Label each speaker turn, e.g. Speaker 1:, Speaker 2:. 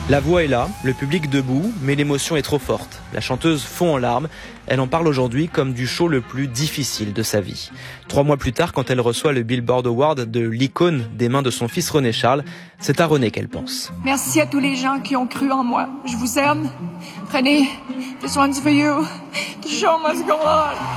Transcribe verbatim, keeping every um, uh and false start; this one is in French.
Speaker 1: La voix est là, le public debout, mais l'émotion est trop forte. La chanteuse fond en larmes. Elle en parle aujourd'hui comme du show le plus difficile de sa vie. Trois mois plus tard, quand elle reçoit le Billboard Award de l'icône des mains de son fils René Charles, c'est à René qu'elle pense.
Speaker 2: Merci à tous les gens qui ont cru en moi. Je vous aime. René, this one's for you. The show must go on.